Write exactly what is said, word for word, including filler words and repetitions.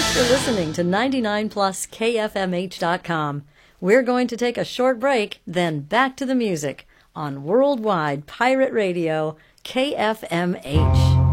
You're listening to ninety-nine plus K F M H dot com. We're going to take a short break, then back to the music on Worldwide Pirate Radio, K F M H.